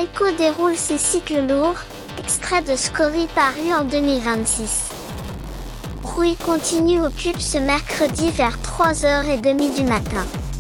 Aiko déroule ses cycles lourds, extrait de Scory paru en 2026. Rui continue occupe ce mercredi vers 3h30 du matin.